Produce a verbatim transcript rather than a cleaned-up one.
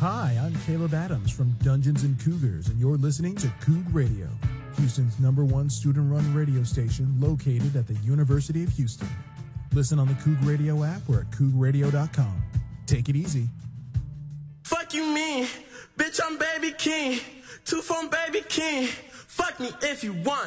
Hi, I'm Caleb Adams from Dungeons and Cougars, and you're listening to Coug Radio, Houston's number one student-run radio station located at the University of Houston. Listen on the Coug Radio app or at coug radio dot com. Take it easy. Fuck you mean? Bitch, I'm Baby King. Two phone Baby King. Fuck me if you want.